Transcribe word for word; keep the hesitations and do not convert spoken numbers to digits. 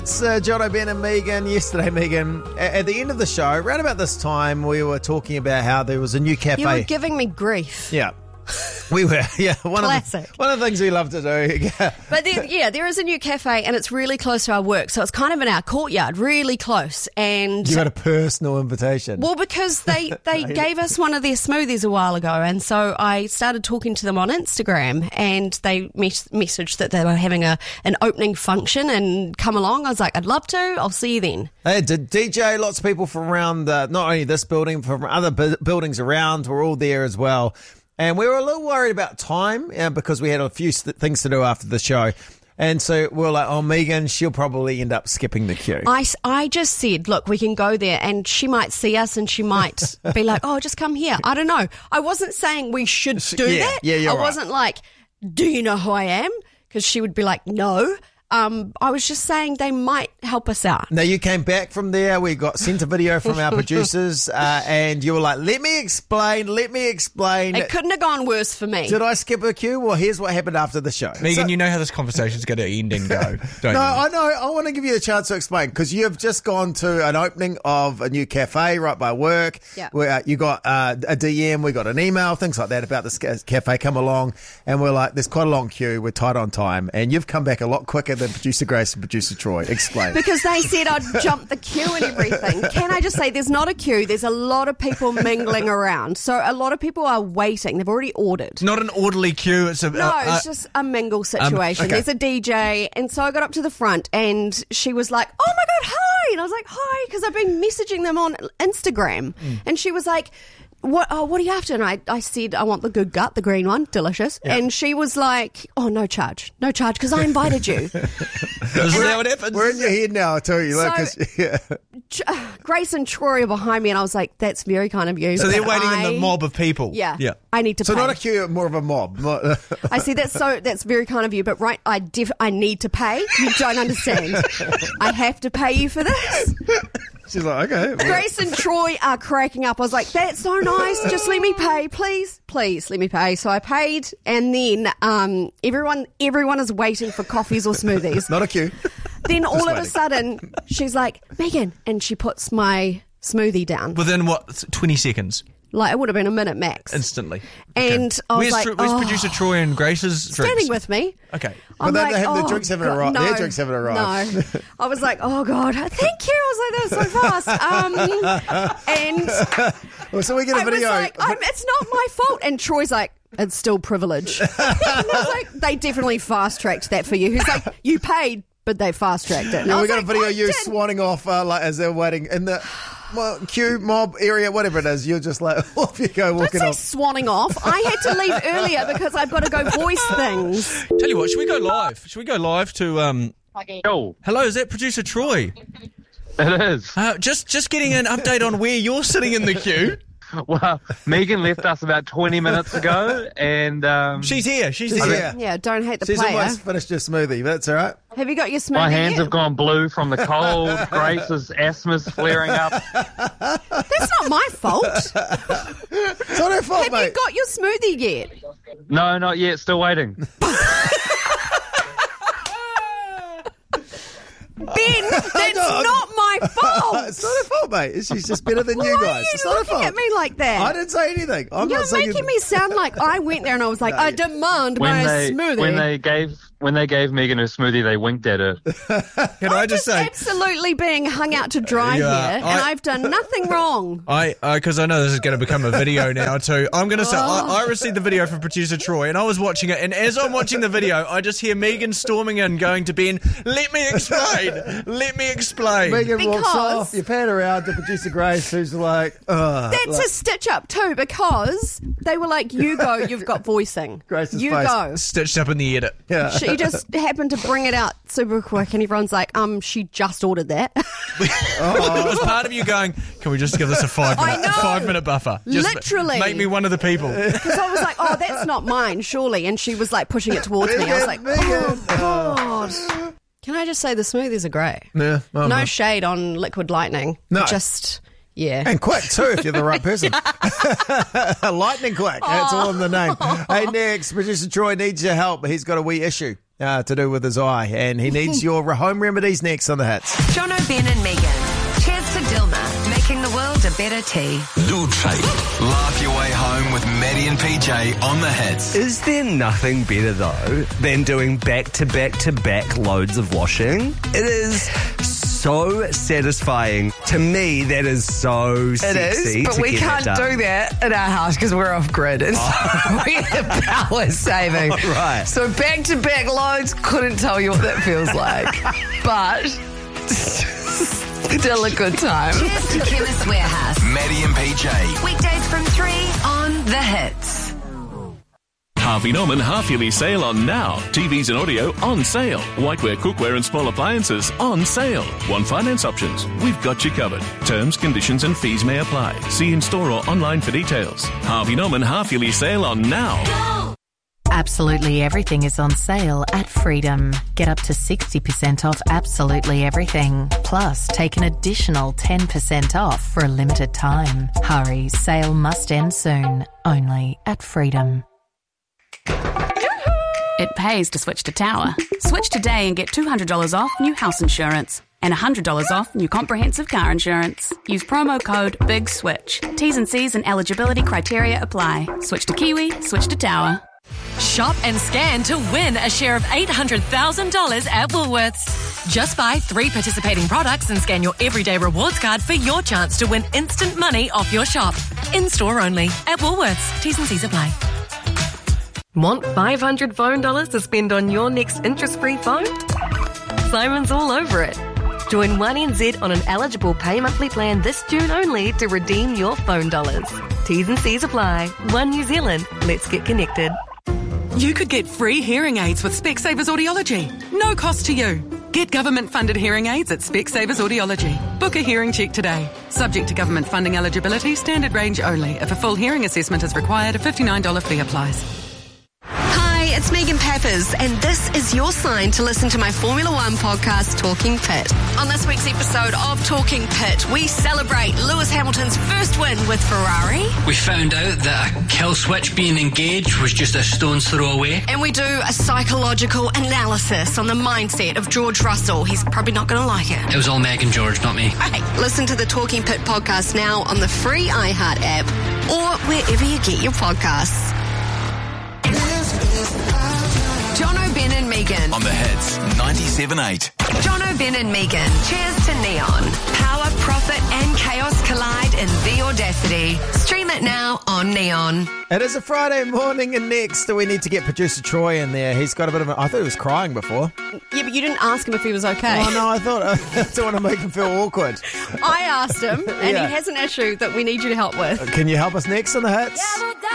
It's uh, Jono, Ben and Megan. Yesterday, Megan, at, at the end of the show, around about this time, we were talking about how there was a new cafe. You were giving me grief. Yeah. We were, yeah. One Classic. Of the, one of the things we love to do. Yeah. But there, yeah, there is a new cafe and it's really close to our work. So it's kind of in our courtyard, really close. And You got a personal invitation. well, because they, they gave us one of their smoothies a while ago. And so I started talking to them on Instagram and they mes- messaged that they were having a an opening function and come along. I was like, I'd love to. I'll see you then. They had to D J, lots of people from around, uh, not only this building, from other bu- buildings around were all there as well. And we were a little worried about time uh, because we had a few st- things to do after the show. And so we were like, oh, Megan, she'll probably end up skipping the queue. I, I just said, look, we can go there and she might see us and she might be like, oh, just come here. I don't know. I wasn't saying we should do Yeah, that. yeah, you're I right. wasn't like, do you know who I am? Because she would be like, no. Um, I was just saying they might help us out. Now, you came back from there. We got sent a video from our producers uh, and you were like, let me explain, let me explain. It couldn't have gone worse for me. Did I skip a queue? Well, here's what happened after the show. Megan, So- you know how this conversation's going to end and go, don't No, you? I know. I want to give you a chance to explain because you have just gone to an opening of a new cafe right by work. Yeah. Where uh, you got uh, a D M, we got an email, things like that about this ca- cafe. Come along, and we're like, "There's quite a long queue. We're tight on time." And you've come back a lot quicker than producer Grace and producer Troy. Explain. Because they said I'd jump the queue and everything. Can I just say there's not a queue. There's a lot of people mingling around. So a lot of people are waiting. They've already ordered. It's not an orderly queue. It's a No, uh, it's just a mingle situation. okay. There's a D J, and so I got up to the front, and she was like, "Oh my god, hi!" And I was like, "Hi," because I've been messaging them on Instagram, and she was like, "What? Oh, what are you after?" And I, I said, "I want the good gut, the green one, delicious." And she was like, "Oh, no charge, no charge, because I invited you." This is how it happens. We're in your head now. I tell you, look, So- 'cause- yeah. Ch- Grace and Troy are behind me, and I was like, "That's very kind of you." So they're but waiting I, in the mob of people. Yeah, Yeah. I need to. So pay. not a queue, more of a mob. Not- I see that's so that's very kind of you, but right, I def- I need to pay. You don't understand. I have to pay you for this. She's like, okay. Grace and Troy are cracking up. I was like, that's so nice. Just let me pay, please, please let me pay. So I paid, and then um, everyone everyone is waiting for coffees or smoothies. Not a queue. Then all of waiting. a sudden, she's like, Megan, and she puts my smoothie down. Within what, twenty seconds? Like it would have been a minute max. Instantly. And I was where's, like, Tro- where's oh. producer Troy and Grace's drinks? Standing with me. Okay. I'm But they- like, they have- the oh, drinks haven't God, arrived. No, Their drinks haven't arrived. No. I was like, oh, God, thank you. I was like, that was so fast. Um, and Well, so we get a I was video. like, I'm, it's not my fault. And Troy's like, it's still privilege. And I was like, they definitely fast-tracked that for you. He's like, you paid, but they fast-tracked it. And Yeah, I we was got like, a video I of you did. swanning off uh, like as they're waiting in the well, queue mob area, whatever it is. You're just like off you go Don't walking say off. swanning off. I had to leave earlier because I've got to go voice things. Tell you what, should we go live? Should we go live to... Um... Yo, Hello, is that producer Troy? it is. Uh, just just getting an update on where you're sitting in the queue. Well, Megan left us about twenty minutes ago, and um, She's here. She's She's here. here. Yeah, don't hate the She's player. almost finished your smoothie, but that's all right. Have you got your smoothie my hands yet? have gone blue from the cold. Grace's asthma's flaring up. That's not my fault. It's not her fault, Have mate. you got your smoothie yet? No, not yet. Still waiting. Ben, that's not my fault. It's not her fault, mate. She's just better than you Why guys. are It's you not her looking fault. at me like that? I didn't say anything. I'm You're not saying making me sound like I went there and I was like, I demand When my they smoothie. when they gave when they gave Megan her smoothie, they winked at her. Can I I'm just say... absolutely being hung out to dry Yeah, here, and I- I've done nothing wrong. I, because I know this is going to become a video now too. I'm going to say, Oh. I, I received the video from producer Troy and I was watching it, and as I'm watching the video, I just hear Megan storming in going to Ben, let me explain, let me explain. Megan walks Because- off. You pan around to producer Grace, who's like, ugh. That's like, a stitch up too, because they were like, you go, you've got voicing. Grace's you face. go. Stitched up in the edit. yeah. She just happened to bring it out super quick, and everyone's like, um, she just ordered that. It was part of you going, can we just give this a five I minute, know. five minute buffer? Just Literally. Make me one of the people. Because I was like, oh, that's not mine, surely. And she was like pushing it towards me. I was like, Megan, oh, God. Can I just say the smoothies are great? Yeah, oh, No no. shade on Liquid Lightning. No. Just, yeah. And quick too, if you're the right person. Lightning quick. That's all in the name. Hey, next, producer Troy needs your help. He's got a wee issue. uh, to do with his eye, and he needs your home remedies next on the hits. Jono, Ben and Megan. Cheers to Dilma, making the world a better tea. Lube Trade. Laugh your way home with Maddie and P J on the hits. Is there nothing better, though, than doing back-to-back-to-back loads of washing? It is so satisfying. To me, that is so It sexy. is, but to we get can't that done. do that in our house because we're off grid. And so we have power saving. Oh, right. So back to back loads, couldn't tell you what that feels like. But still a good time. Cheers to Chemist Warehouse. Maddie and P J. Weekdays from three on The Hits. Harvey Norman half-yearly sale on now. T Vs and audio on sale. Whiteware, cookware and small appliances on sale. Want finance options? We've got you covered. Terms, conditions and fees may apply. See in store or online for details. Harvey Norman half-yearly sale on now. Absolutely everything is on sale at Freedom. Get up to sixty percent off absolutely everything. Plus, take an additional ten percent off for a limited time. Hurry, sale must end soon. Only at Freedom. It pays to switch to Tower. Switch today and get two hundred dollars off new house insurance and one hundred dollars off new comprehensive car insurance. Use promo code BIGSWITCH. T's and C's and eligibility criteria apply. Switch to Kiwi, switch to Tower. Shop and scan to win a share of eight hundred thousand dollars at Woolworths. Just buy three participating products and scan your everyday rewards card for your chance to win instant money off your shop. In-store only at Woolworths. T's and C's apply. Want five hundred phone dollars to spend on your next interest-free phone? Simon's all over it. Join one N Z on an eligible pay monthly plan this June only to redeem your phone dollars. T's and C's apply. One New Zealand. Let's get connected. You could get free hearing aids with Specsavers Audiology. No cost to you. Get government-funded hearing aids at Specsavers Audiology. Book a hearing check today. Subject to government funding eligibility, standard range only. If a full hearing assessment is required, a fifty-nine dollars fee applies. Hi, it's Megan Peppers, and this is your sign to listen to my Formula One podcast, Talking Pit. On this week's episode of Talking Pit, we celebrate Lewis Hamilton's first win with Ferrari. We found out that a kill switch being engaged was just a stone's throw away. And we do a psychological analysis on the mindset of George Russell. He's probably not going to like it. It was all Meg and George, not me. Hey, listen to the Talking Pit podcast now on the free iHeart app or wherever you get your podcasts. Jono, Ben and Megan. On the hits, ninety-seven point eight. Jono, Ben and Megan. Cheers to Neon. Power, profit and chaos collide in The Audacity. Stream it now on Neon. It is a Friday morning, and next we need to get producer Troy in there. He's got a bit of a... I thought he was crying before. Yeah, but you didn't ask him if he was okay. Oh, no, I thought... I don't want to make him feel awkward. I asked him, and Yeah. he has an issue that we need you to help with. Can you help us next on the hits?